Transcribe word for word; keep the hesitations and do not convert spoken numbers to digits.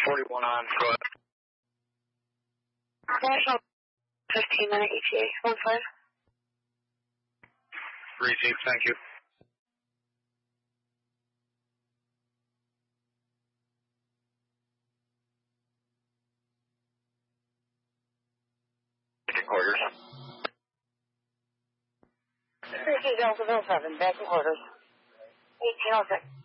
forty-one on, go ahead. National fifteen minute E T A, one five. Receive, thank you. Quarters. Receive Delta seven, back in quarters. eighteen oh six.